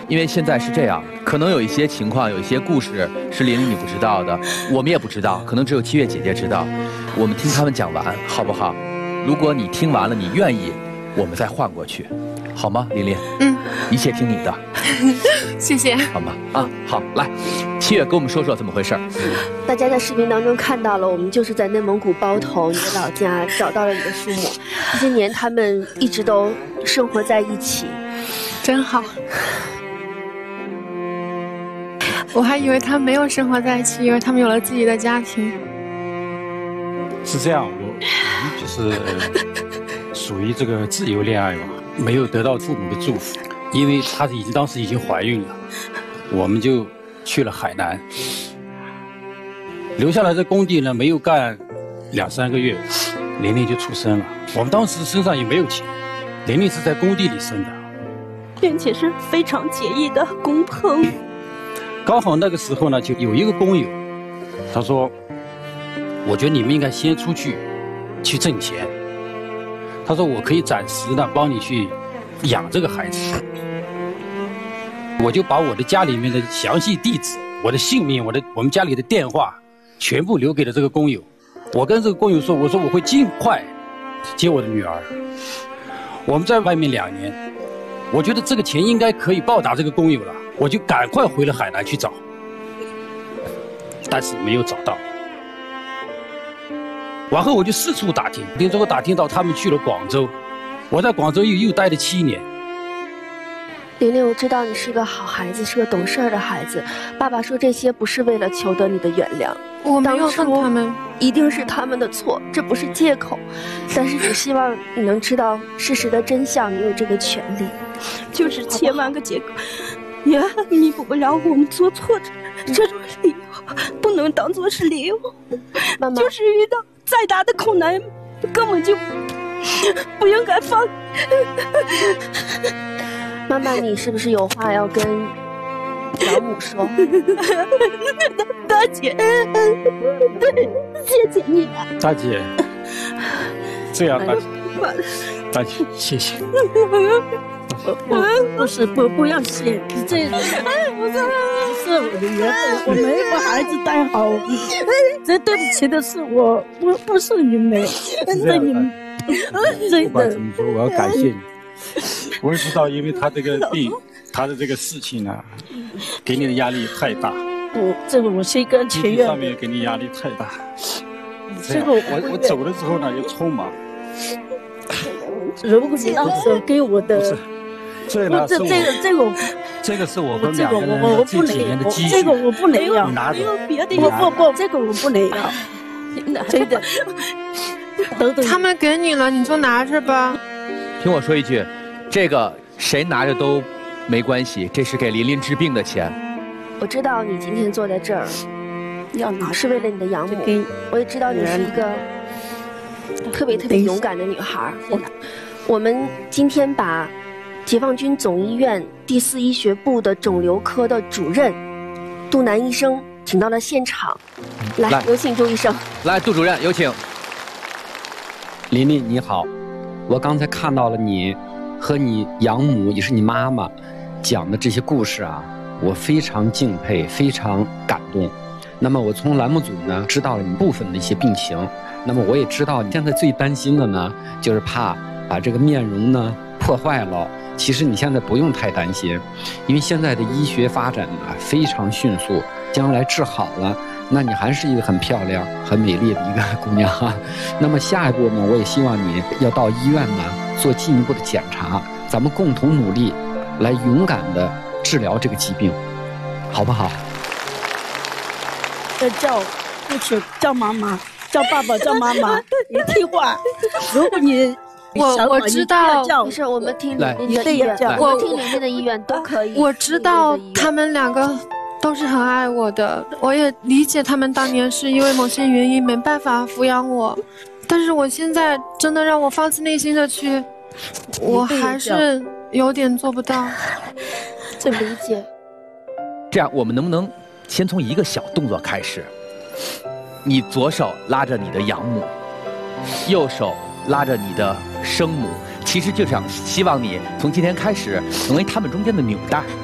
因为现在是这样，可能有一些情况，有一些故事是玲玲你不知道的，我们也不知道，可能只有七月姐姐知道。我们听他们讲完，好不好？如果你听完了，你愿意，我们再换过去，好吗，玲玲？嗯，一切听你的。 谢谢。 好吗？啊，好，来，七月跟我们说说怎么回事。 大家在视频当中看到了，我们就是在内蒙古包头你的老家找到了你的父母，这些年他们一直都生活在一起， 真好。我还以为他们没有生活在一起，以为他们有了自己的家庭。 是这样，我就是属于这个自由恋爱嘛，没有得到父母的祝福，因为她当时已经怀孕了，我们就去了海南，留下来在工地呢，没有干2、3个月，玲玲就出生了。我们当时身上也没有钱，玲玲是在工地里生的， 并且是非常简易的工棚。 刚好那个时候呢，就有一个工友，他说：“我觉得你们应该先出去挣钱。”他说：“我可以暂时的帮你去养这个孩子。”我就把我的家里面的详细地址、我的姓名、我们家里的电话，全部留给了这个工友。我跟这个工友说：“我说我会尽快接我的女儿。”我们在外面2年，我觉得这个钱应该可以报答这个工友了，我就赶快回了海南去找，但是没有找到。然后我就四处打听，最后打听到他们去了广州，我在广州又待了7年。 玲玲，我知道你是个好孩子，是个懂事的孩子。爸爸说这些不是为了求得你的原谅， 我没有恨他们， 一定是他们的错，这不是借口。但是只希望你能知道事实的真相，你有这个权利。 就是千万个借口，也弥补不了我们做错的这种理由，不能当作是理由。 妈妈， 就是遇到再大的困难，根本就不应该放。 妈妈，你是不是有话要跟养母说？ 大姐，对，谢谢你啊， 大姐。这样，大姐，谢谢。 不要谢，这是我的缘分，我没把孩子带好，这对不起的是我，不是你们，是你们。 不管怎么说，我要感谢你。我也知道，因为他这个病，他的这个事情呢，给你的压力太大。 这个我心甘情愿。 上面给你压力太大。这个我走了之后呢，又匆忙。 如果你那时候给我的， 不是，这个是我们2个人这几年的积蓄。 这个我不能要， 你拿着。 不，这个我不能要。真的。 他们给你了，你就拿着吧。 听我说一句，这个谁拿着都没关系，这是给琳琳治病的钱。 我知道你今天坐在这儿，是为了你的养母。我也知道你是一个特别勇敢的女孩。我们今天把解放军总医院第4医学部的肿瘤科的主任杜南医生请到了现场，来，有请杜医生。 来，杜主任，有请。 琳琳你好，我刚才看到了你和你养母，也是你妈妈讲的这些故事啊，我非常敬佩，非常感动。那么我从栏目组呢知道了你部分的一些病情，那么我也知道你现在最担心的呢，就是怕把这个面容呢破坏了。其实你现在不用太担心，因为现在的医学发展呢非常迅速，将来治好了，那你还是一个很漂亮、很美丽的一个姑娘哈。那么下一步呢，我也希望你要到医院呢做进一步的检查，咱们共同努力，来勇敢的治疗这个疾病，好不好？ 叫父亲，叫妈妈，叫爸爸，叫妈妈，你听话。如果你我知道， 不是我们听琳琳的意愿，我听琳琳的意愿都可以。 我知道他们2个都是很爱我的，我也理解他们当年是因为某些原因没办法抚养我，但是我现在真的让我发自内心的去，我还是有点做不到。 这理解。 这样，我们能不能先从一个小动作开始？你左手拉着你的养母，右手拉着你的生母，其实就想希望你从今天开始成为他们中间的纽带。